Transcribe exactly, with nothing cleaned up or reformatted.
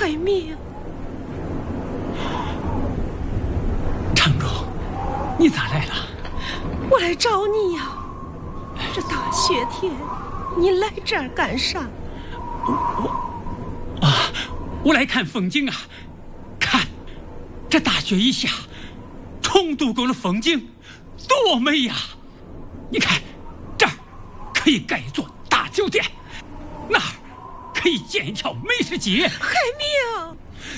海明， 长荣，你咋来了？ 我来找你呀、啊！这大雪天，你来这儿干啥？ 我啊，我来看风景啊！看，这大雪一下，重渡沟的风景多美呀！你看，这儿可以盖一座大酒店，那儿可以建一条美食街。 海明。